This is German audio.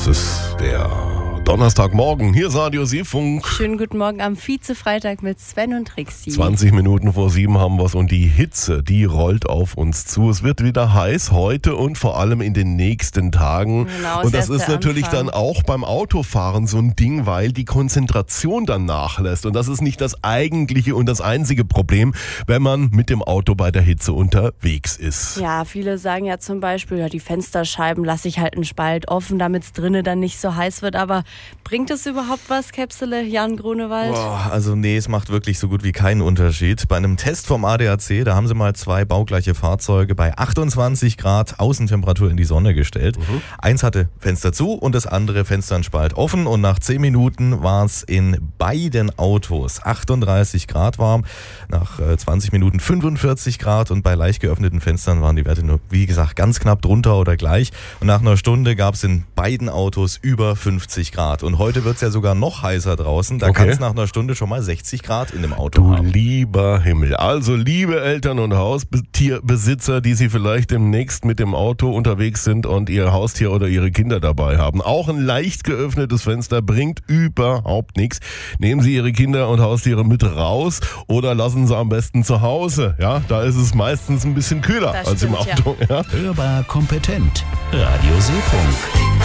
Es ist der Donnerstagmorgen. Hier ist Radio Seefunk. Schönen guten Morgen am Vize-Freitag mit Sven und Trixi. 20 Minuten vor 7 haben wir es und die Hitze, die rollt auf uns zu. Es wird wieder heiß heute und vor allem in den nächsten Tagen. Genau, und das ist natürlich dann auch beim Autofahren so ein Ding, weil die Konzentration dann nachlässt. Und das ist nicht das eigentliche und das einzige Problem, wenn man mit dem Auto bei der Hitze unterwegs ist. Ja, viele sagen ja zum Beispiel, ja, die Fensterscheiben lasse ich halt einen Spalt offen, damit es drinnen dann nicht so heiß wird. Aber bringt es überhaupt was, Käpsele, Jan Grunewald? Boah, also nee, es macht wirklich so gut wie keinen Unterschied. Bei einem Test vom ADAC, da haben sie mal 2 baugleiche Fahrzeuge bei 28 Grad Außentemperatur in die Sonne gestellt. Eins hatte Fenster zu und das andere Fenster einen Spalt offen. Und nach 10 Minuten war es in beiden Autos 38 Grad warm. Nach 20 Minuten 45 Grad und bei leicht geöffneten Fenstern waren die Werte nur, wie gesagt, ganz knapp drunter oder gleich. Und nach einer Stunde gab es in beiden Autos über 50 Grad. Und heute wird es ja sogar noch heißer draußen. Da kann es nach einer Stunde schon mal 60 Grad in dem Auto haben. Du lieber Himmel. Also liebe Eltern und Haustierbesitzer, die Sie vielleicht demnächst mit dem Auto unterwegs sind und ihr Haustier oder ihre Kinder dabei haben. Auch ein leicht geöffnetes Fenster bringt überhaupt nichts. Nehmen Sie Ihre Kinder und Haustiere mit raus oder lassen Sie am besten zu Hause. Ja, da ist es meistens ein bisschen kühler als im Auto. Ja. Hörbar kompetent. Radio Seefunk.